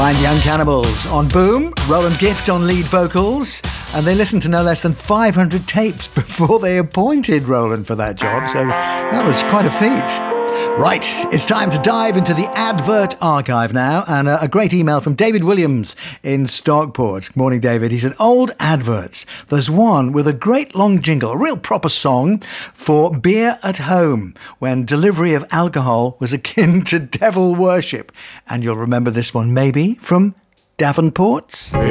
Fine Young Cannibals on Boom, Roland Gift on lead vocals, and they listened to no less than 500 tapes before they appointed Roland for that job, so that was quite a feat. Right, it's time to dive into the advert archive now, and a great email from David Williams in Stockport. Morning, David. He said, old adverts. There's one with a great long jingle, a real proper song for beer at home, when delivery of alcohol was akin to devil worship. And you'll remember this one maybe from Davenport's.